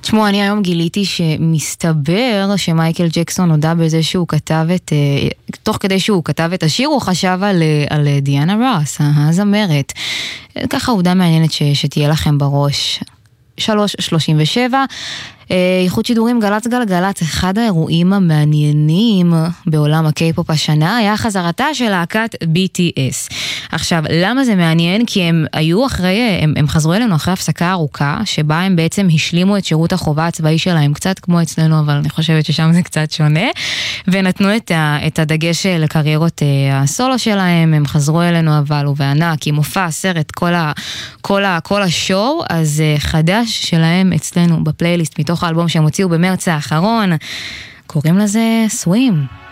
תשמעו, אני היום גיליתי שמסתבר שמייקל ג'קסון הודע בזה שהוא כתב תוך כדי שהוא כתב את השיר, הוא חשב על דיאנה רוס, הזמרת. ככה עובדה מעניינת שתהיה לכם בראש. 3:37, איכות שידורים גלץ גלגלץ, אחד האירועים המעניינים בעולם הקיי-פופ השנה היה חזרתה של להקת BTS. עכשיו, למה זה מעניין? כי הם חזרו אלינו אחרי הפסקה ארוכה, שבה הם בעצם השלימו את שירות החובה הצבאי שלהם, קצת כמו אצלנו, אבל אני חושבת ששם זה קצת שונה, ונתנו את הדגש לקריירות הסולו שלהם. הם חזרו אלינו אבל ובענק, עם מופע, סרט, כל השואו, אז חדש שלהם אצלנו בפלייליסט מתוך האלבום שהם הוציאו במרץ האחרון, קוראים לזה סווים.